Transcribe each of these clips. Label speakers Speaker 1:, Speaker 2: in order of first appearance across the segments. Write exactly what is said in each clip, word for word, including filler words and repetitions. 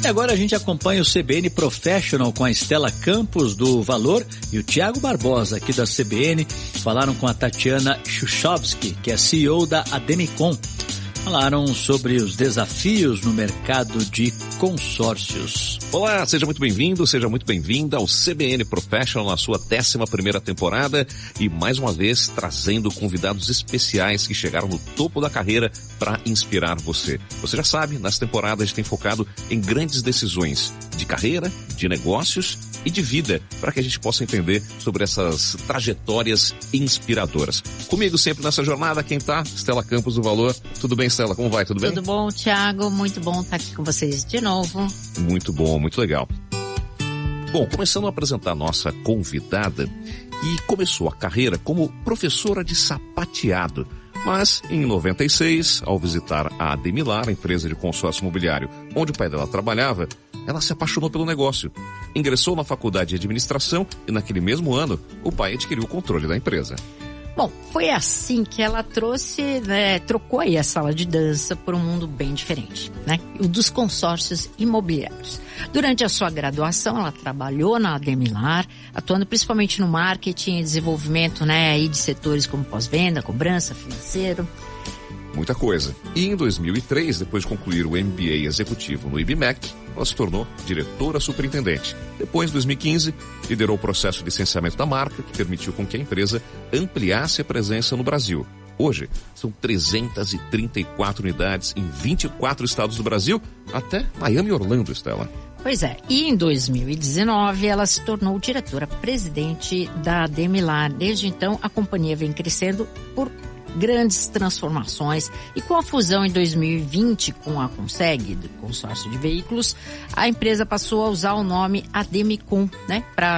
Speaker 1: E agora a gente acompanha o C B N Professional com a Estela Campos do Valor e o Tiago Barbosa aqui da C B N. Falaram com a Tatiana Schuchowski, que é C E O da Ademicon. Falaram sobre os desafios no mercado de consórcios.
Speaker 2: Olá, seja muito bem-vindo, seja muito bem-vinda ao C B N Professional na sua décima primeira temporada e mais uma vez trazendo convidados especiais que chegaram no topo da carreira para inspirar você. Você já sabe, nessa temporada a gente tem focado em grandes decisões de carreira, de negócios e de vida, para que a gente possa entender sobre essas trajetórias inspiradoras. Comigo sempre nessa jornada, quem tá? Estela Campos do Valor. Tudo bem, Estela? Como vai? Tudo bem?
Speaker 3: Tudo bom, Thiago. Muito bom estar aqui com vocês de novo.
Speaker 2: Muito bom, muito legal. Bom, começando a apresentar a nossa convidada, e começou a carreira como professora de sapateado. Mas, em noventa e seis, ao visitar a Ademilar, a empresa de consórcio imobiliário onde o pai dela trabalhava, ela se apaixonou pelo negócio. Ingressou na faculdade de administração e, naquele mesmo ano, o pai adquiriu o controle da empresa.
Speaker 3: Bom, foi assim que ela trouxe, né, trocou aí a sala de dança por um mundo bem diferente, né? O dos consórcios imobiliários. Durante a sua graduação, ela trabalhou na Ademilar, atuando principalmente no marketing e desenvolvimento, né, aí de setores como pós-venda, cobrança, financeiro.
Speaker 2: Muita coisa. E em dois mil e três, depois de concluir o M B A executivo no I B M E C, ela se tornou diretora superintendente. Depois, em dois mil e quinze, liderou o processo de licenciamento da marca, que permitiu com que a empresa ampliasse a presença no Brasil. Hoje, são trezentas e trinta e quatro unidades em vinte e quatro estados do Brasil, até Miami e Orlando, Estela.
Speaker 3: Pois é, e em dois mil e dezenove ela se tornou diretora-presidente da Ademilar. Desde então, a companhia vem crescendo por grandes transformações e com a fusão em dois mil e vinte com a Conseg, do consórcio de veículos, a empresa passou a usar o nome Ademicon, né, para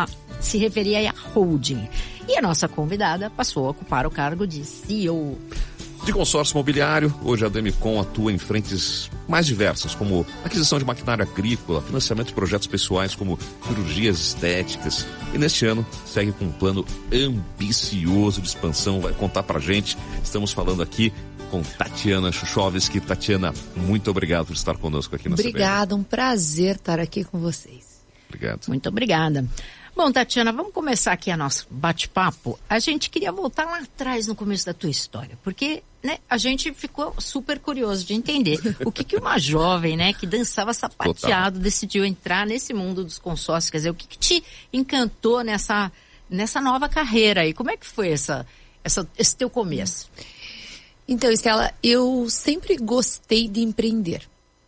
Speaker 3: se referir à holding. E a nossa convidada passou a ocupar o cargo de C E O.
Speaker 2: De consórcio imobiliário, hoje a Ademicon atua em frentes mais diversas, como aquisição de maquinário agrícola, financiamento de projetos pessoais como cirurgias estéticas. E neste ano segue com um plano ambicioso de expansão, vai contar pra gente. Estamos falando aqui com Tatiana Schuchowski. Tatiana, muito obrigado por estar conosco aqui na C B N.
Speaker 4: Obrigada, um prazer estar aqui com vocês.
Speaker 2: Obrigado.
Speaker 3: Muito obrigada. Bom, Tatiana, vamos começar aqui a nosso bate-papo. A gente queria voltar lá atrás no começo da tua história, porque, né, a gente ficou super curioso de entender o que que uma jovem, né, que dançava sapateado, Total. decidiu entrar nesse mundo dos consórcios, quer dizer, o que que te encantou nessa, nessa nova carreira aí? Como é que foi essa, essa, esse teu começo?
Speaker 4: Então, Estela, eu sempre gostei de empreender.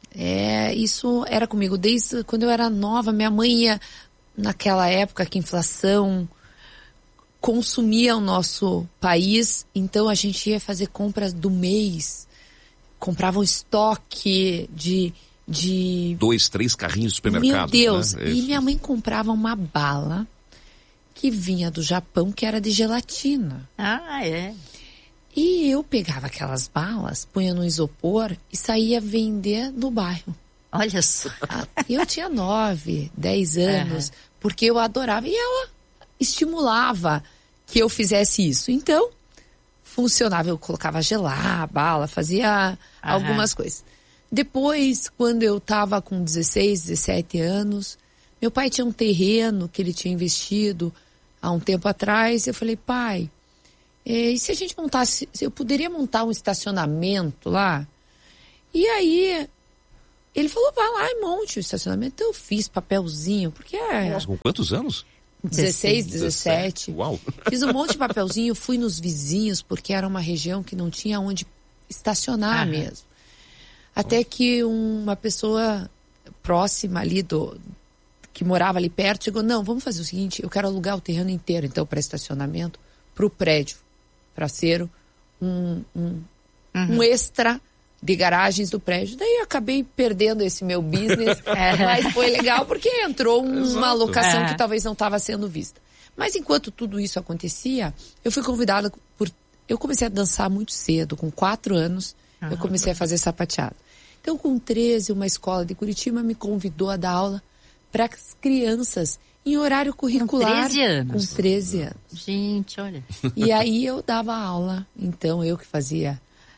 Speaker 4: É, isso era comigo desde quando eu era nova. Minha mãe ia, naquela época que a inflação consumia o nosso país, então a gente ia fazer compras do mês, comprava um estoque de... de...
Speaker 2: Dois, três carrinhos de supermercado.
Speaker 4: Meu Deus!
Speaker 2: Né?
Speaker 4: E minha mãe comprava uma bala que vinha do Japão, que era de gelatina.
Speaker 3: Ah, é?
Speaker 4: E eu pegava aquelas balas, punha no isopor e saía vender no bairro.
Speaker 3: Olha só.
Speaker 4: Eu tinha nove, dez anos, uhum. porque eu adorava e ela estimulava que eu fizesse isso. Então, funcionava, eu colocava gelar, a bala, fazia uhum. algumas coisas. Depois, quando eu estava com dezesseis, dezessete anos, meu pai tinha um terreno que ele tinha investido há um tempo atrás. Eu falei, pai, e se a gente montasse, eu poderia montar um estacionamento lá? E aí... ele falou, vai lá e monte o estacionamento. Então eu fiz papelzinho, porque é...
Speaker 2: Nossa, com quantos anos?
Speaker 4: dezesseis, dezessete.
Speaker 2: Uau!
Speaker 4: Fiz um monte de papelzinho, fui nos vizinhos, porque era uma região que não tinha onde estacionar ah, mesmo. Até que uma pessoa próxima ali, do que morava ali perto, chegou, não, vamos fazer o seguinte, eu quero alugar o terreno inteiro, então, para estacionamento, para o prédio, para ser um, um, uhum. um extra de garagens do prédio. Daí eu acabei perdendo esse meu business, é. mas foi legal porque entrou um, uma alocação é. que talvez não estava sendo vista. Mas enquanto tudo isso acontecia, eu fui convidada por... eu comecei a dançar muito cedo, com quatro anos, uhum. eu comecei a fazer sapateado. Então, com treze, uma escola de Curitiba me convidou a dar aula para as crianças em horário curricular.
Speaker 3: Com treze anos?
Speaker 4: Com treze anos.
Speaker 3: Gente, olha.
Speaker 4: E aí eu dava aula. Então, eu que fazia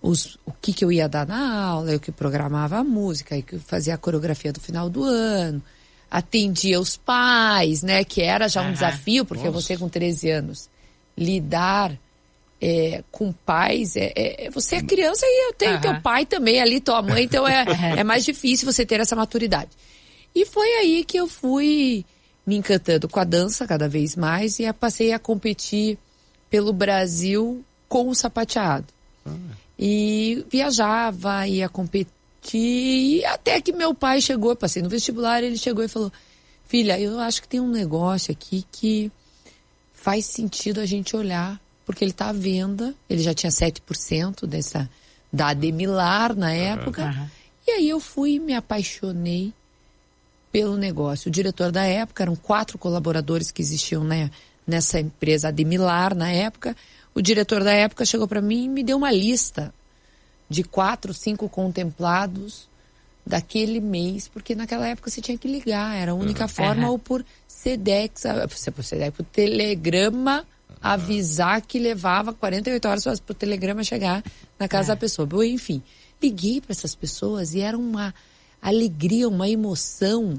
Speaker 4: os, o que, que eu ia dar na aula, eu que programava a música, eu que fazia a coreografia do final do ano, atendia os pais, né? Que era já um uhum. desafio, porque Nossa. Você com treze anos, lidar é, com pais, é, é, você é criança e eu tenho uhum. teu pai também ali, tua mãe, então é, é mais difícil você ter essa maturidade. E foi aí que eu fui me encantando com a dança cada vez mais e passei a competir pelo Brasil com o sapateado. Uhum. E viajava, ia competir, e até que meu pai chegou, eu passei no vestibular, ele chegou e falou, filha, eu acho que tem um negócio aqui que faz sentido a gente olhar, porque ele está à venda, ele já tinha sete por cento dessa, da Ademilar na época, uhum. e aí eu fui e me apaixonei pelo negócio. O diretor da época, eram quatro colaboradores que existiam, né, nessa empresa Ademilar na época. O diretor da época chegou para mim e me deu uma lista de quatro, cinco contemplados daquele mês, porque naquela época você tinha que ligar, era a única uhum. forma, uhum. ou por Sedex, por Sedex, por telegrama, uhum. avisar que levava quarenta e oito horas para o telegrama chegar na casa uhum. da pessoa. Bom, enfim, liguei para essas pessoas e era uma alegria, uma emoção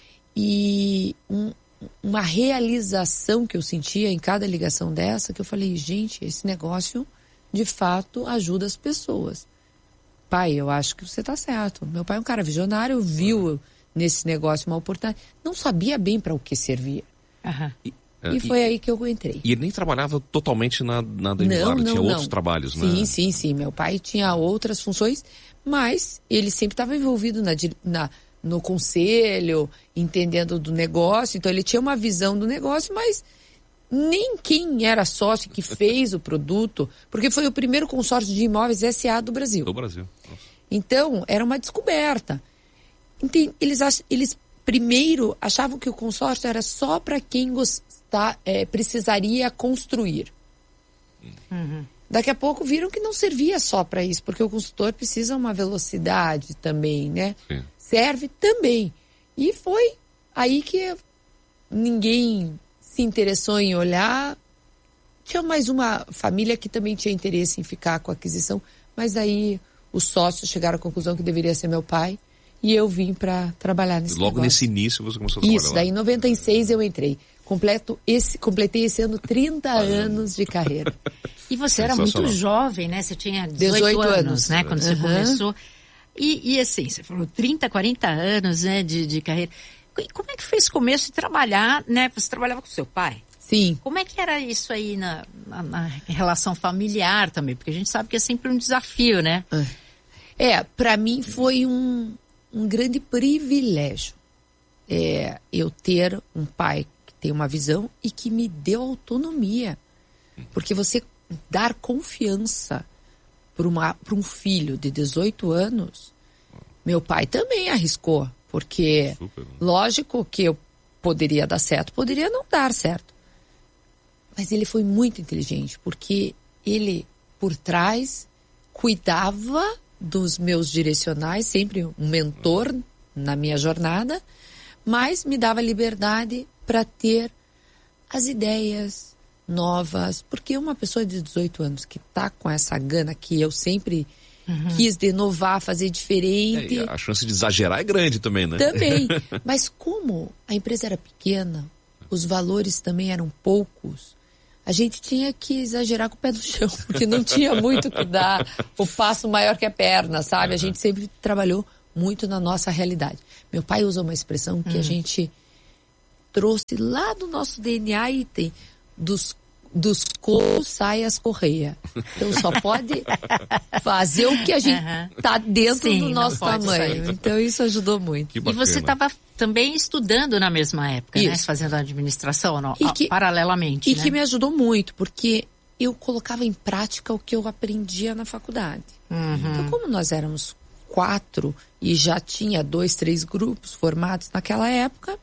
Speaker 4: e um uma realização que eu sentia em cada ligação dessa, que eu falei, gente, esse negócio de fato ajuda as pessoas. Pai, eu acho que você está certo. Meu pai é um cara visionário, viu nesse negócio uma oportunidade, não sabia bem para o que servia. Uhum. E, e foi e, aí que eu entrei.
Speaker 2: E ele nem trabalhava totalmente na, na Ademilar, tinha não. outros trabalhos, né?
Speaker 4: Sim, sim, sim. Meu pai tinha outras funções, mas ele sempre estava envolvido na... na no conselho, entendendo do negócio, então ele tinha uma visão do negócio, mas nem quem era sócio que fez o produto, porque foi o primeiro consórcio de imóveis S A do Brasil.
Speaker 2: Do Brasil. Nossa.
Speaker 4: Então, era uma descoberta. Eles, eles primeiro achavam que o consórcio era só para quem gostar, é, precisaria construir. Uhum. Daqui a pouco viram que não servia só para isso, porque o consultor precisa uma velocidade também, né? Sim. Serve também. E foi aí que ninguém se interessou em olhar. Tinha mais uma família que também tinha interesse em ficar com a aquisição, mas aí os sócios chegaram à conclusão que deveria ser meu pai e eu vim para trabalhar nesse
Speaker 2: Logo
Speaker 4: negócio.
Speaker 2: Nesse início você começou a trabalhar.
Speaker 4: Isso, daí em noventa e seis eu entrei. Completo esse, completei esse ano trinta anos de carreira.
Speaker 3: E você era muito jovem, né? Você tinha dezoito,
Speaker 4: dezoito
Speaker 3: anos,
Speaker 4: anos,
Speaker 3: né? Quando uhum. você começou. E, e assim, você falou trinta, quarenta anos, né, de, de carreira. E como é que foi esse começo de trabalhar, né? Você trabalhava com seu pai?
Speaker 4: Sim.
Speaker 3: Como é que era isso aí na, na, na relação familiar também? Porque a gente sabe que é sempre um desafio, né?
Speaker 4: É, para mim foi um, um grande privilégio é, eu ter um pai que tem uma visão e que me deu autonomia. Porque você dar confiança para um filho de dezoito anos, meu pai também arriscou, porque Super. Lógico que eu poderia dar certo, poderia não dar certo. Mas ele foi muito inteligente, porque ele, por trás, cuidava dos meus direcionais, sempre um mentor na minha jornada, mas me dava liberdade para ter as ideias novas, porque uma pessoa de dezoito anos que tá com essa gana que eu sempre uhum. quis de inovar, fazer diferente.
Speaker 2: É, a chance de exagerar é grande também, né?
Speaker 4: Também, mas como a empresa era pequena, os valores também eram poucos, a gente tinha que exagerar com o pé no chão, porque não tinha muito que dar o passo maior que a perna, sabe? Uhum. A gente sempre trabalhou muito na nossa realidade. Meu pai usa uma expressão que uhum. a gente trouxe lá do nosso D N A e tem dos dos couros sai as correias. Então só pode fazer o que a gente uhum. tá dentro Sim, do nosso tamanho. Sair. Então isso ajudou muito.
Speaker 3: E você estava também estudando na mesma época, isso. né? Fazendo administração, não,
Speaker 4: e que,
Speaker 3: paralelamente.
Speaker 4: E
Speaker 3: né?
Speaker 4: que me ajudou muito, porque eu colocava em prática o que eu aprendia na faculdade. Uhum. Então, como nós éramos quatro e já tinha dois, três grupos formados naquela época,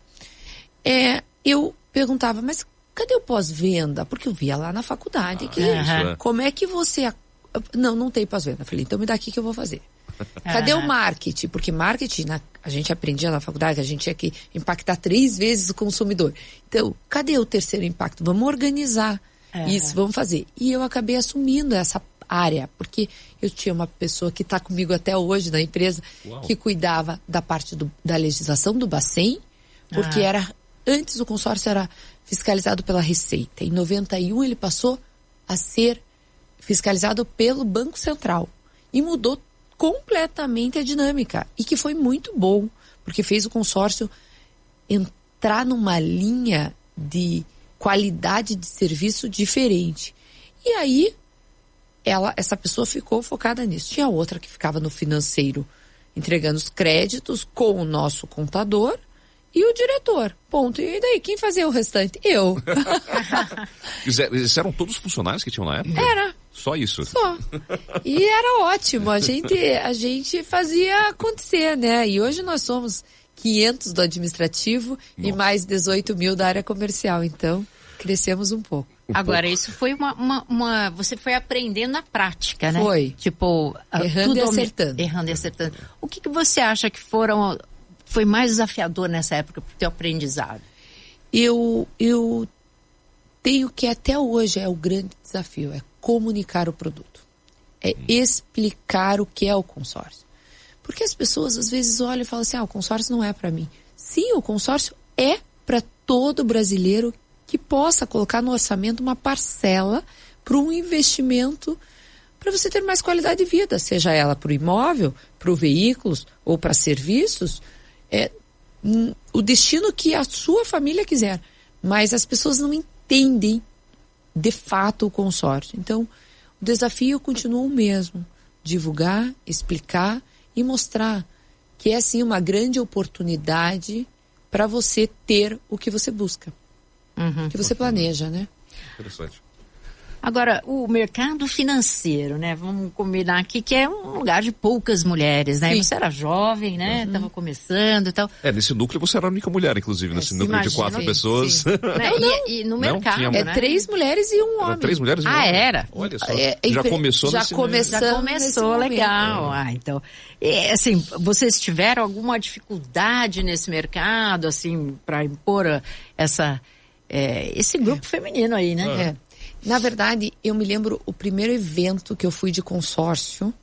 Speaker 4: é, eu perguntava, mas cadê o pós-venda? Porque eu via lá na faculdade que
Speaker 3: uhum.
Speaker 4: como é que você... Não, não tem pós-venda. Eu falei, então me dá aqui que eu vou fazer. Cadê uhum. o marketing? Porque marketing, na, a gente aprendia na faculdade, a gente tinha que impactar três vezes o consumidor. Então, cadê o terceiro impacto? Vamos organizar uhum. isso, vamos fazer. E eu acabei assumindo essa área, porque eu tinha uma pessoa que está comigo até hoje na empresa, Uau. que cuidava da parte do, da legislação do Bacen, porque ah. era, antes o consórcio era fiscalizado pela Receita. Em noventa e um ele passou a ser fiscalizado pelo Banco Central e mudou completamente a dinâmica, e que foi muito bom, porque fez o consórcio entrar numa linha de qualidade de serviço diferente. E aí, ela, essa pessoa ficou focada nisso. Tinha outra que ficava no financeiro, entregando os créditos com o nosso contador e o diretor. Ponto. E daí, quem fazia o restante? Eu.
Speaker 2: Eles eram todos funcionários que tinham na época?
Speaker 4: Era.
Speaker 2: Só isso?
Speaker 4: Só. E era ótimo. A gente, a gente fazia acontecer, né? E hoje nós somos quinhentos do administrativo Nossa. e mais dezoito mil da área comercial. Então, crescemos um pouco.
Speaker 3: Um Agora, pouco. isso foi uma, uma, uma... Você foi aprendendo na prática, né?
Speaker 4: Foi.
Speaker 3: Tipo...
Speaker 4: Errando
Speaker 3: tudo
Speaker 4: e acertando.
Speaker 3: Errando e acertando. O que, que você acha que foram... Foi mais desafiador nessa época para o teu aprendizado?
Speaker 4: Eu, eu tenho que até hoje é o grande desafio, é comunicar o produto. É hum. explicar o que é o consórcio. Porque as pessoas às vezes olham e falam assim, ah, o consórcio não é para mim. Sim, o consórcio é para todo brasileiro que possa colocar no orçamento uma parcela para um investimento para você ter mais qualidade de vida, seja ela para o imóvel, para os veículos ou para serviços. É o destino que a sua família quiser, mas as pessoas não entendem de fato o consórcio. Então, o desafio continua o mesmo, divulgar, explicar e mostrar que é sim uma grande oportunidade para você ter o que você busca,
Speaker 3: uhum.
Speaker 4: o que você planeja, né?
Speaker 2: Interessante.
Speaker 3: Agora, o mercado financeiro, né? Vamos combinar aqui que é um lugar de poucas mulheres, né? Sim. Você era jovem, né? Uhum. Tava começando e tal.
Speaker 2: É, nesse núcleo você era a única mulher, inclusive, nesse é, núcleo imagina, de quatro sim, pessoas. Sim.
Speaker 3: Não, não. E, e no não, mercado,
Speaker 2: tinha...
Speaker 3: né?
Speaker 4: É três mulheres e um homem.
Speaker 2: Era três mulheres e um
Speaker 3: ah,
Speaker 2: homem.
Speaker 3: Ah, era?
Speaker 2: Olha só.
Speaker 4: É,
Speaker 2: já começou
Speaker 4: já
Speaker 2: nesse
Speaker 4: começou,
Speaker 3: já começou, legal.
Speaker 2: É.
Speaker 3: Ah, então, e, assim, vocês tiveram alguma dificuldade nesse mercado, assim, para impor essa, é, esse grupo é. feminino aí, né?
Speaker 4: É. Na verdade, eu me lembro o primeiro evento que eu fui de consórcio,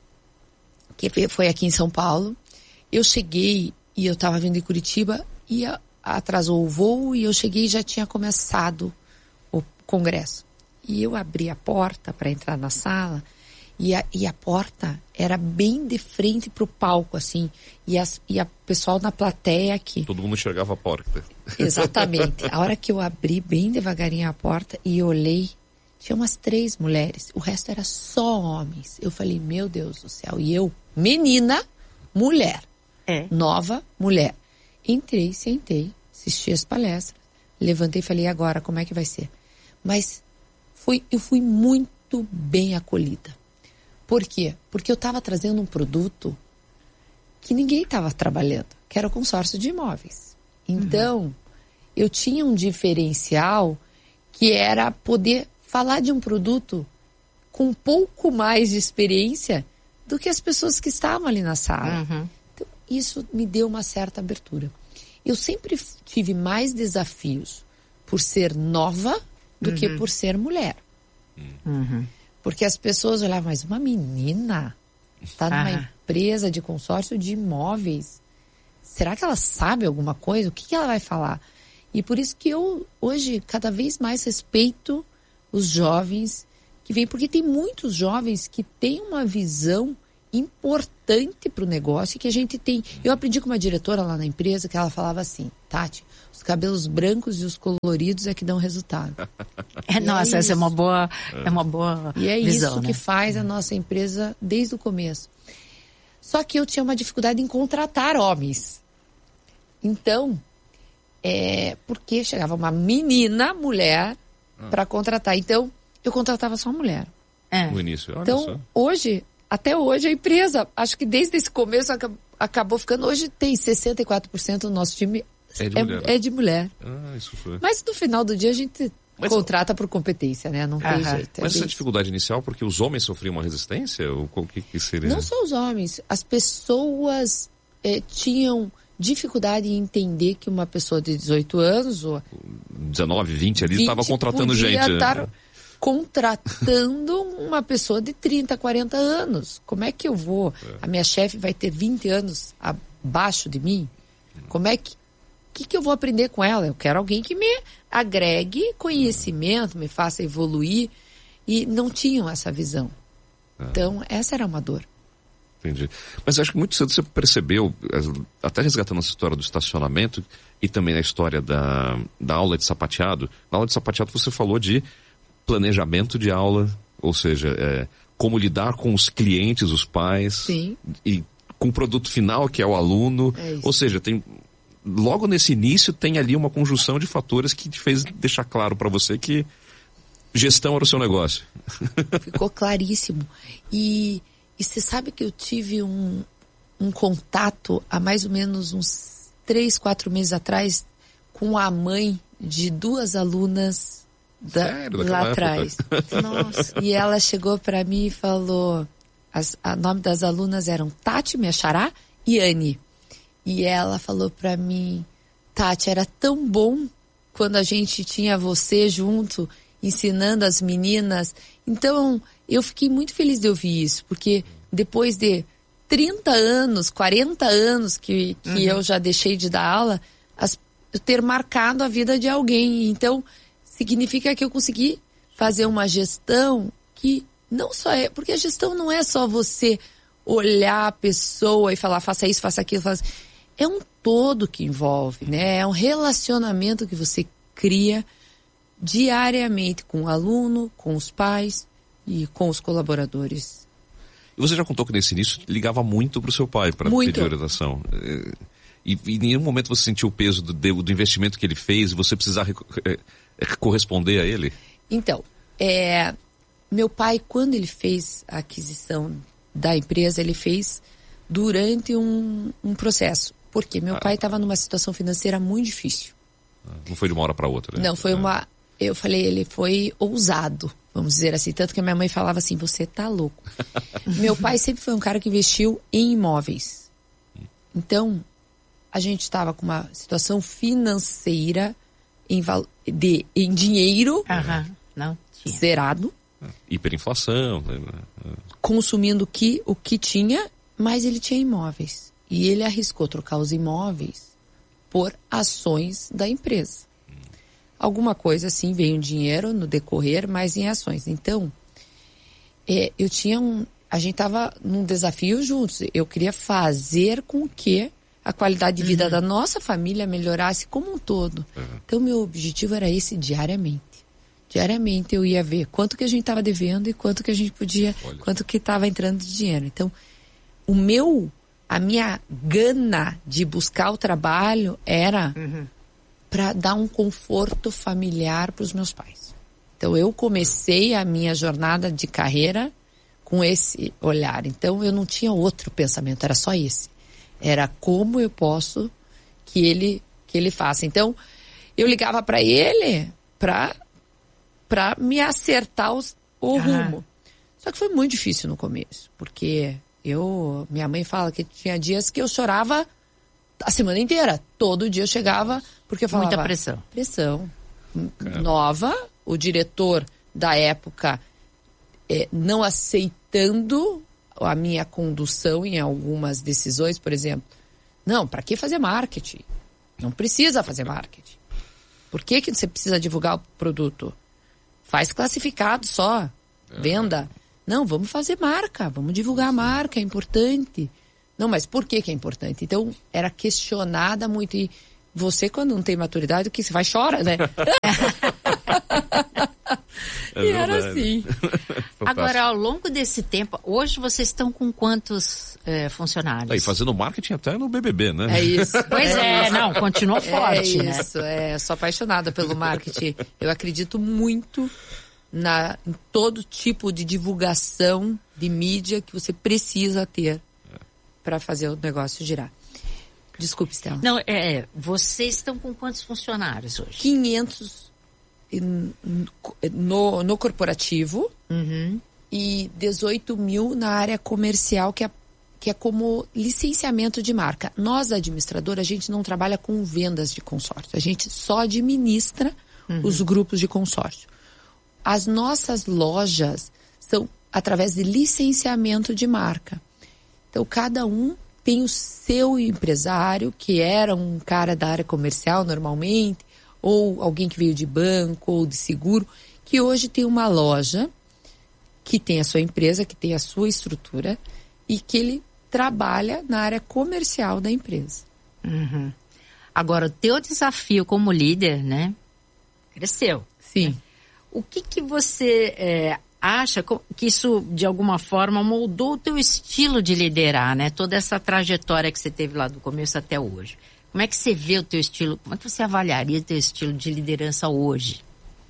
Speaker 4: que foi aqui em São Paulo. Eu cheguei e eu estava vindo em Curitiba e atrasou o voo e eu cheguei e já tinha começado o congresso. E eu abri a porta para entrar na sala e a, e a porta era bem de frente para o palco, assim, e a, e a pessoal na plateia aqui.
Speaker 2: Todo mundo enxergava a porta.
Speaker 4: Exatamente. A hora que eu abri bem devagarinho a porta e olhei, tinha umas três mulheres, o resto era só homens. Eu falei, meu Deus do céu. E eu, menina, mulher,
Speaker 3: é.
Speaker 4: nova mulher. Entrei, sentei, assisti as palestras, levantei e falei, agora, como é que vai ser? Mas fui, eu fui muito bem acolhida. Por quê? Porque eu estava trazendo um produto que ninguém estava trabalhando, que era o consórcio de imóveis. Então, uhum. eu tinha um diferencial que era poder falar de um produto com um pouco mais de experiência do que as pessoas que estavam ali na sala.
Speaker 3: Uhum.
Speaker 4: Então, isso me deu uma certa abertura. Eu sempre tive mais desafios por ser nova do uhum. que por ser mulher.
Speaker 3: Uhum.
Speaker 4: Porque as pessoas olhavam, mas uma menina está numa ah. empresa de consórcio de imóveis. Será que ela sabe alguma coisa? O que, que ela vai falar? E por isso que eu, hoje, cada vez mais respeito os jovens que vêm, porque tem muitos jovens que têm uma visão importante para o negócio e que a gente tem. Eu aprendi com uma diretora lá na empresa que ela falava assim, Tati, os cabelos brancos e os coloridos é que dão resultado.
Speaker 3: É, nossa, é essa é uma boa, é uma boa
Speaker 4: E é
Speaker 3: visão,
Speaker 4: isso
Speaker 3: né?
Speaker 4: que faz a nossa empresa desde o começo. Só que eu tinha uma dificuldade em contratar homens. Então, é, porque chegava uma menina, mulher, para contratar. Então, eu contratava só mulher.
Speaker 3: É.
Speaker 2: No início, olha
Speaker 4: então,
Speaker 2: só.
Speaker 4: hoje, até hoje, a empresa, acho que desde esse começo acabou ficando, hoje tem sessenta e quatro por cento do nosso time
Speaker 2: é de, é, mulher.
Speaker 4: é de mulher.
Speaker 2: Ah, isso foi.
Speaker 4: Mas no final do dia a gente
Speaker 2: Mas,
Speaker 4: contrata por competência, né? Não tem
Speaker 3: uh-huh.
Speaker 4: jeito.
Speaker 2: Mas
Speaker 4: é
Speaker 2: essa dificuldade inicial, porque os homens sofriam uma resistência? Ou o que, que seria?
Speaker 4: Não só os homens, as pessoas eh, tinham dificuldade em entender que uma pessoa de dezoito anos ou
Speaker 2: dezenove, vinte ali estava contratando
Speaker 4: podia
Speaker 2: gente.
Speaker 4: Tar, contratando uma pessoa de trinta, quarenta anos. Como é que eu vou? É. A minha chefe vai ter vinte anos abaixo de mim? Como é que, que, que eu vou aprender com ela? Eu quero alguém que me agregue conhecimento, me faça evoluir. E não tinham essa visão. É. Então, essa era uma dor.
Speaker 2: Entendi. Mas acho que muito cedo você percebeu, até resgatando essa história do estacionamento e também a história da, da aula de sapateado. Na aula de sapateado você falou de planejamento de aula, ou seja, é, como lidar com os clientes, os pais.
Speaker 4: Sim.
Speaker 2: E com o produto final, que é o aluno. É isso. Ou seja, tem, logo nesse início tem ali uma conjunção de fatores que te fez deixar claro para você que gestão era o seu negócio.
Speaker 4: Ficou claríssimo. E, e você sabe que eu tive um, um contato há mais ou menos uns três, quatro meses atrás com a mãe de duas alunas da,
Speaker 2: Sério,
Speaker 4: lá atrás. Nossa. E ela chegou para mim e falou, o nome das alunas eram Tati, minha xará, e Anne. E ela falou para mim, Tati, era tão bom quando a gente tinha você junto, ensinando as meninas. Então, eu fiquei muito feliz de ouvir isso, porque depois de trinta anos, quarenta anos que, que uhum. eu já deixei de dar aula, as, eu ter marcado a vida de alguém. Então, significa que eu consegui fazer uma gestão que não só é... Porque a gestão não é só você olhar a pessoa e falar, faça isso, faça aquilo, faça... É um todo que envolve, né? É um relacionamento que você cria diariamente com o aluno, com os pais e com os colaboradores.
Speaker 2: E você já contou que nesse início ligava muito para o seu pai para pedir orientação. E, e em nenhum momento você sentiu o peso do, do investimento que ele fez e você precisar corresponder a ele?
Speaker 4: Então, é, meu pai, quando ele fez a aquisição da empresa, ele fez durante um, um processo. Porque meu ah, pai estava numa situação financeira muito difícil.
Speaker 2: Não foi de uma hora para outra, né?
Speaker 4: Não, foi uma... Eu falei, ele foi ousado, vamos dizer assim. Tanto que a minha mãe falava assim, você tá louco. Meu pai sempre foi um cara que investiu em imóveis. Então, a gente estava com uma situação financeira em, val... de, em dinheiro
Speaker 3: uhum. Não,
Speaker 4: zerado.
Speaker 2: Hiperinflação. Né?
Speaker 4: Consumindo que, o que tinha, mas ele tinha imóveis. E ele arriscou trocar os imóveis por ações da empresa. Alguma coisa assim, veio um dinheiro no decorrer, mas em ações. Então, é, eu tinha um... A gente estava num desafio juntos. Eu queria fazer com que a qualidade de vida uhum. da nossa família melhorasse como um todo. Uhum. Então, meu objetivo era esse diariamente. Diariamente eu ia ver quanto que a gente estava devendo e quanto que a gente podia... Olha. Quanto que estava entrando de dinheiro. Então, o meu... A minha gana de buscar o trabalho era... Uhum. para dar um conforto familiar para os meus pais. Então, eu comecei a minha jornada de carreira com esse olhar. Então, eu não tinha outro pensamento, era só esse. Era como eu posso que ele, que ele faça. Então, eu ligava para ele para para me acertar os, o uhum. rumo. Só que foi muito difícil no começo, porque eu, minha mãe fala que tinha dias que eu chorava a semana inteira. Todo dia eu chegava... Porque eu falava,
Speaker 3: muita pressão.
Speaker 4: Pressão. Caramba. Nova, o diretor da época é, não aceitando a minha condução em algumas decisões, por exemplo. Não, para que fazer marketing? Não precisa fazer marketing. Por que que você precisa divulgar o produto? Faz classificado só, é. Venda. Não, vamos fazer marca, vamos divulgar a marca, é importante. Não, mas por que que é importante? Então, era questionada muito e você, quando não tem maturidade, o que você vai chora, né?
Speaker 2: É
Speaker 4: e era assim.
Speaker 3: Agora, ao longo desse tempo, hoje vocês estão com quantos é, funcionários?
Speaker 2: Aí, fazendo marketing até no B B B, né?
Speaker 4: É isso.
Speaker 3: Pois é, é não, continua forte,
Speaker 4: é
Speaker 3: né?
Speaker 4: Isso, é, sou apaixonada pelo marketing. Eu acredito muito na, em todo tipo de divulgação de mídia que você precisa ter para fazer o negócio girar. Desculpe, Stella.
Speaker 3: Não, é, vocês estão com quantos funcionários hoje?
Speaker 4: quinhentos no, no corporativo
Speaker 3: uhum.
Speaker 4: e dezoito mil na área comercial, que é, que é como licenciamento de marca. Nós, administradora, a gente não trabalha com vendas de consórcio. A gente só administra uhum. os grupos de consórcio. as nossas lojas são através de licenciamento de marca. Então, cada um tem o seu empresário, que era um cara da área comercial normalmente, ou alguém que veio de banco ou de seguro, que hoje tem uma loja, que tem a sua empresa, que tem a sua estrutura, e que ele trabalha na área comercial da empresa.
Speaker 3: Uhum. Agora, o teu desafio como líder, né, cresceu.
Speaker 4: Sim.
Speaker 3: O que que você é, acha que isso, de alguma forma, moldou o teu estilo de liderar, né? Toda essa trajetória que você teve lá do começo até hoje. Como é que você vê o teu estilo, como é que você avaliaria o teu estilo de liderança hoje?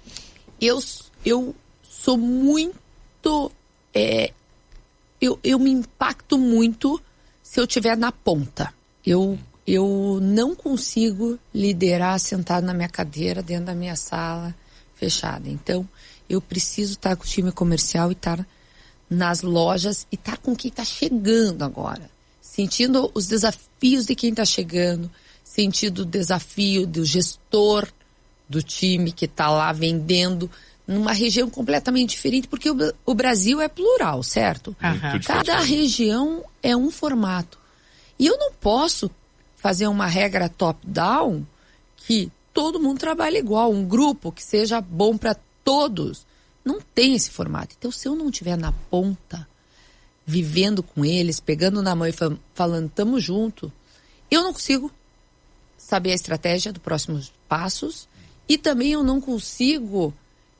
Speaker 4: Eu, eu sou muito... É, eu, eu me impacto muito se eu estiver na ponta. Eu, eu não consigo liderar sentado na minha cadeira, dentro da minha sala, fechada. Então, eu preciso estar com o time comercial e estar nas lojas e estar com quem está chegando agora. Sentindo os desafios de quem está chegando, sentindo o desafio do gestor do time que está lá vendendo numa região completamente diferente, porque o, o Brasil é plural, certo?
Speaker 3: Uhum.
Speaker 4: Cada região é um formato. E eu não posso fazer uma regra top-down que todo mundo trabalha igual, um grupo que seja bom para todos. Não tem esse formato. Então, se eu não estiver na ponta, vivendo com eles, pegando na mão e falando, tamo junto, eu não consigo saber a estratégia dos próximos passos e também eu não consigo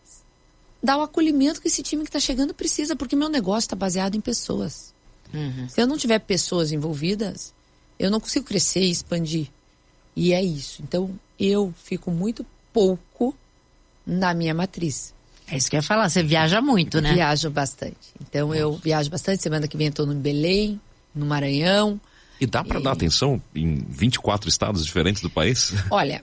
Speaker 4: dar o acolhimento que esse time que está chegando precisa, porque meu negócio está baseado em pessoas.
Speaker 3: Uhum.
Speaker 4: Se eu não tiver pessoas envolvidas, eu não consigo crescer e expandir. E é isso. Então, eu fico muito pouco na minha matriz.
Speaker 3: É isso que eu ia falar, você viaja muito, né?
Speaker 4: Viajo bastante. Então, eu viajo bastante. Semana que vem eu estou no Belém, no Maranhão.
Speaker 2: E dá para
Speaker 4: e...
Speaker 2: dar atenção em vinte e quatro estados diferentes do país?
Speaker 4: Olha,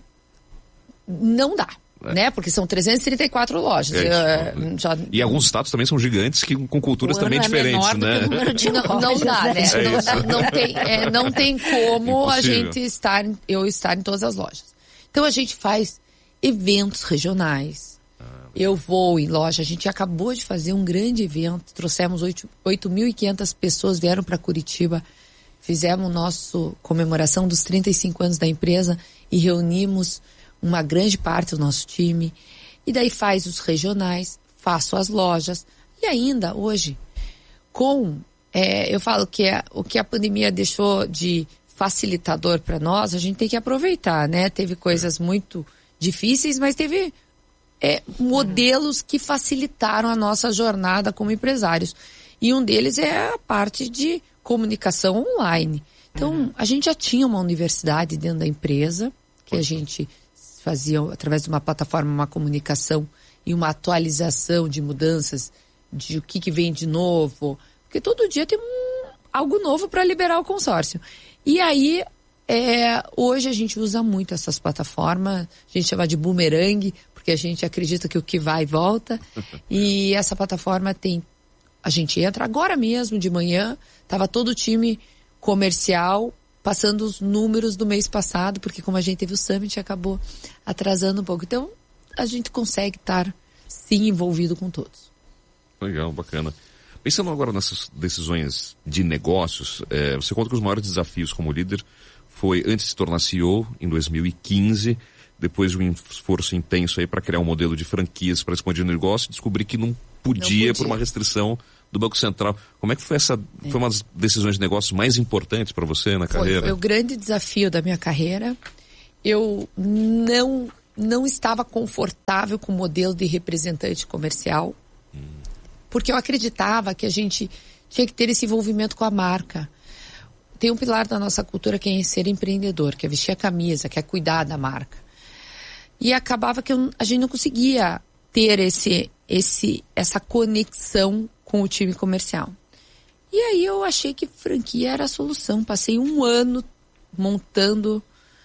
Speaker 4: não dá. É. Né? Porque são trezentas e trinta e quatro lojas.
Speaker 2: É,
Speaker 4: eu, já...
Speaker 2: E alguns estados também são gigantes, que, com culturas também
Speaker 3: é
Speaker 2: diferentes, né?
Speaker 4: Não, não dá, né?
Speaker 2: É
Speaker 4: não, não, tem, é, não tem como a
Speaker 2: Impossível.
Speaker 4: gente estar, eu estar em todas as lojas. Então a gente faz eventos regionais. Ah, eu vou em loja, a gente acabou de fazer um grande evento, trouxemos oito mil e quinhentas pessoas, vieram para Curitiba, fizemos nosso comemoração dos trinta e cinco anos da empresa e reunimos uma grande parte do nosso time, e daí faz os regionais, faço as lojas, e ainda hoje, com, é, eu falo que é, o que a pandemia deixou de facilitador para nós, a gente tem que aproveitar, né? Teve coisas muito difíceis, mas teve é, modelos que facilitaram a nossa jornada como empresários, e um deles é a parte de comunicação online. Então, uhum. a gente já tinha uma universidade dentro da empresa, que a gente faziam através de uma plataforma, uma comunicação e uma atualização de mudanças, de o que, que vem de novo, porque todo dia tem um, algo novo para liberar o consórcio. E aí, é, hoje a gente usa muito essas plataformas, a gente chama de boomerang, porque a gente acredita que o que vai volta, e essa plataforma tem, a gente entra agora mesmo de manhã, estava todo o time comercial passando os números do mês passado, porque como a gente teve o Summit, acabou atrasando um pouco. Então, a gente consegue estar, sim, envolvido com todos.
Speaker 2: Legal, bacana. Pensando agora nessas decisões de negócios, é, você conta que os maiores desafios como líder foi antes de se tornar C E O, em dois mil e quinze, depois de um esforço intenso aí para criar um modelo de franquias para expandir o negócio, descobrir que não podia, não podia por uma restrição do Banco Central. Como é que foi essa, é. foi uma das decisões de negócios mais importantes para você na
Speaker 4: foi,
Speaker 2: carreira?
Speaker 4: Foi o grande desafio da minha carreira. Eu não, não estava confortável com o modelo de representante comercial, hum. porque eu acreditava que a gente tinha que ter esse envolvimento com a marca. Tem um pilar da nossa cultura que é ser empreendedor, que é vestir a camisa, que é cuidar da marca. E acabava que eu, a gente não conseguia ter esse, esse, essa conexão com o time comercial. E aí eu achei que franquia era a solução. Passei um ano montando,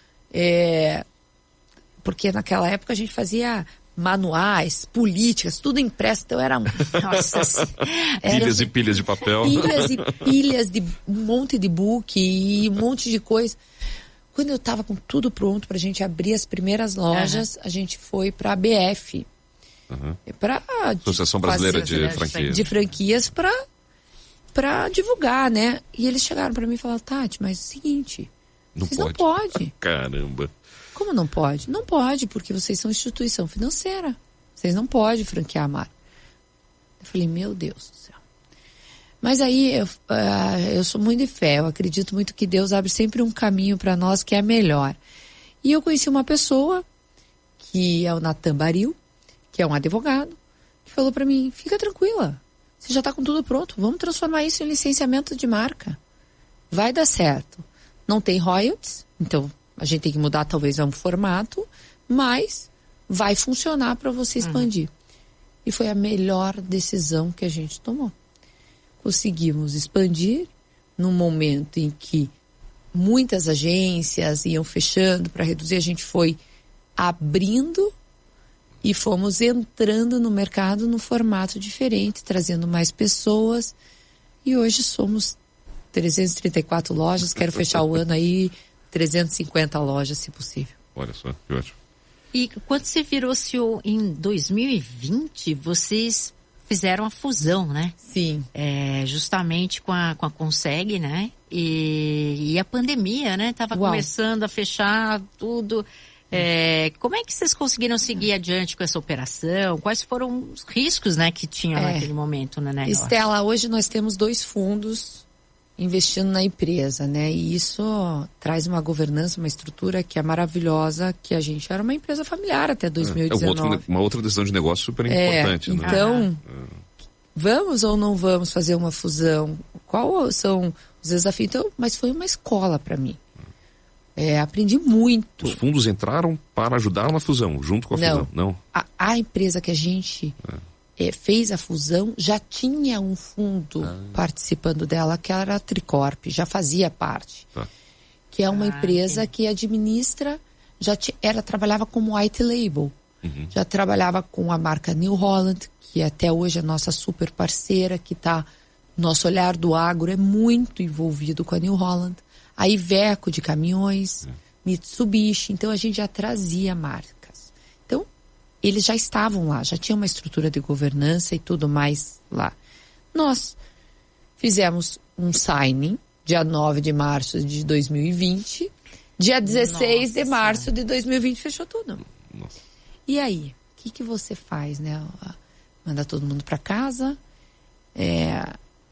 Speaker 4: é, porque naquela época a gente fazia manuais, políticas, tudo impresso, então era... Nossa,
Speaker 2: era pilhas e pilhas de papel.
Speaker 4: Pilhas e pilhas de um monte de book e um monte de coisa. Quando eu estava com tudo pronto para a gente abrir as primeiras lojas, uhum. a gente foi para a B F.
Speaker 2: Uhum.
Speaker 4: Pra,
Speaker 2: Associação Brasileira de, de Franquias.
Speaker 4: De franquias para para divulgar, né? E eles chegaram para mim e falaram, Tati, mas é o seguinte,
Speaker 2: não
Speaker 4: vocês
Speaker 2: pode.
Speaker 4: não podem.
Speaker 2: Caramba.
Speaker 4: Como não pode? Não pode, porque vocês são instituição financeira. Vocês não podem franquear a marca. Eu falei, meu Deus do céu. Mas aí, eu, uh, eu sou muito de fé, eu acredito muito que Deus abre sempre um caminho para nós que é melhor. E eu conheci uma pessoa, que é o Natan Baril, que é um advogado, que falou para mim, fica tranquila, você já está com tudo pronto, vamos transformar isso em licenciamento de marca. Vai dar certo. Não tem royalties, então a gente tem que mudar talvez um formato, mas vai funcionar para você expandir. Uhum. E foi a melhor decisão que a gente tomou. Conseguimos expandir num momento em que muitas agências iam fechando para reduzir, a gente foi abrindo e fomos entrando no mercado num formato diferente, trazendo mais pessoas, e hoje somos trezentas e trinta e quatro lojas, quero fechar o ano aí trezentas e cinquenta lojas, se possível.
Speaker 2: Olha só, que ótimo.
Speaker 3: E quando você virou C E O em dois mil e vinte, vocês fizeram a fusão, né?
Speaker 4: Sim.
Speaker 3: É, justamente com a, com a Conseg, né? E, e a pandemia, né? Tava Uau. começando a fechar tudo. É, como é que vocês conseguiram seguir adiante com essa operação? Quais foram os riscos, né, que tinham é. naquele momento, né?
Speaker 4: Estela, hoje nós temos dois fundos investindo na empresa, né? E isso traz uma governança, uma estrutura que é maravilhosa, que a gente era uma empresa familiar até dois mil e dezenove.
Speaker 2: É uma outra, uma outra decisão de negócio super importante,
Speaker 4: é,
Speaker 2: né?
Speaker 4: Então, ah. vamos ou não vamos fazer uma fusão? Qual são os desafios? Então, mas foi uma escola para mim. É, aprendi muito.
Speaker 2: Os fundos entraram para ajudar na fusão, junto com a
Speaker 4: não,
Speaker 2: fusão? Não.
Speaker 4: A, a empresa que a gente é. É, fez a fusão já tinha um fundo ah. participando dela, que era a Tricorp, já fazia parte. Ah. Que é uma ah, empresa entendi. que administra, já t- era, trabalhava como white label. Uhum. Já trabalhava com a marca New Holland, que até hoje é nossa super parceira, que está, nosso olhar do agro é muito envolvido com a New Holland. A Iveco de caminhões, é. Mitsubishi, então a gente já trazia marcas. Então, eles já estavam lá, já tinha uma estrutura de governança e tudo mais lá. Nós fizemos um signing, dia nove de março de dois mil e vinte, dia dezesseis Nossa, de março sim. de dois mil e vinte fechou tudo.
Speaker 2: Nossa.
Speaker 4: E aí, o que, que você faz, né? Manda todo mundo para casa, é,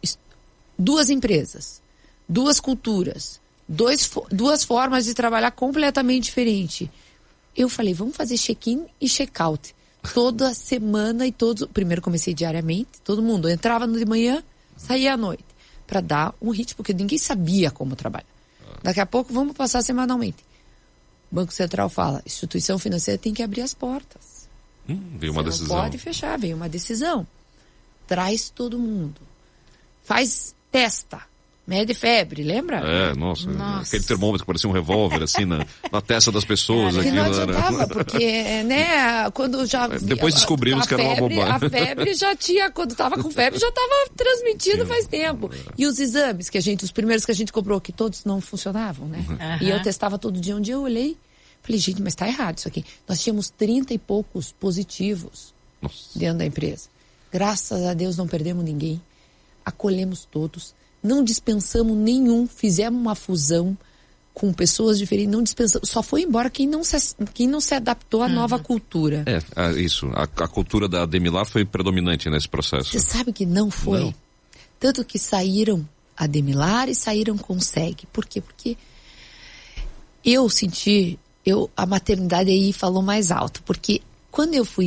Speaker 4: duas empresas, duas culturas, Dois, duas formas de trabalhar completamente diferentes. Eu falei, vamos fazer check-in e check-out. Toda semana e todos... Primeiro comecei diariamente, todo mundo entrava de manhã, saía à noite. Para dar um ritmo, porque ninguém sabia como trabalhar. Daqui a pouco vamos passar semanalmente. O Banco Central fala, instituição financeira tem que abrir as portas.
Speaker 2: Hum, veio uma
Speaker 4: Você
Speaker 2: decisão.
Speaker 4: Não pode fechar, veio uma decisão. Traz todo mundo. Faz, testa. Mede febre, lembra?
Speaker 2: É, nossa,
Speaker 3: nossa.
Speaker 2: Aquele termômetro que parecia um revólver, assim, na, na testa das pessoas.
Speaker 4: É, que não
Speaker 2: aquilo
Speaker 4: adiantava,
Speaker 2: era...
Speaker 4: porque, né, quando já...
Speaker 2: Depois descobrimos que era uma bobagem.
Speaker 4: A febre já tinha, quando estava com febre, já estava transmitindo faz tempo. E os exames, que a gente, os primeiros que a gente cobrou, que todos não funcionavam, né? Uhum. E eu testava todo dia, um dia eu olhei, falei, gente, mas tá errado isso aqui. Nós tínhamos trinta e poucos positivos nossa. dentro da empresa. Graças a Deus não perdemos ninguém. Acolhemos todos. Não dispensamos nenhum, fizemos uma fusão com pessoas diferentes, não dispensamos, só foi embora quem não se, quem não se adaptou à uhum. nova cultura.
Speaker 2: É, isso, a, a cultura da Demilar foi predominante nesse processo.
Speaker 4: Você sabe que não foi? Não. Tanto que saíram a Demilar e saíram Conseg. Por quê? Porque eu senti, eu, a maternidade aí falou mais alto, porque quando eu fui